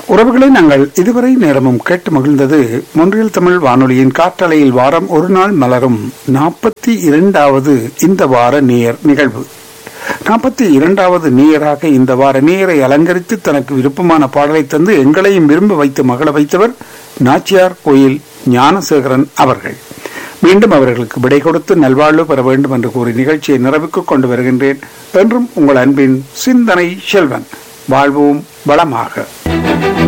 உறவுகளை நாங்கள் இதுவரை நேரமும் கேட்டு மகிழ்ந்தது மொன்றியல் தமிழ் வானொலியின் காற்றலையில் வாரம் ஒரு நாள் மலரும் 42வது இந்த வார நேயர் நிகழ்வு. 42வது நேயராக இந்த வார நேயரை அலங்கரித்து தனக்கு விருப்பமான பாடலை தந்து எங்களையும் விரும்ப வைத்து மகள வைத்தவர் நாச்சியார் கோயில் ஞானசேகரன் அவர்கள். மீண்டும் அவர்களுக்கு விடை கொடுத்து நல்வாழ்வு பெற வேண்டும் என்று கூறி நிகழ்ச்சியை நிறைவுக்கு கொண்டு வருகின்றேன். என்றும் உங்கள் அன்பின் சிந்தனை செல்வன். வாழ்வோம் வளமாக.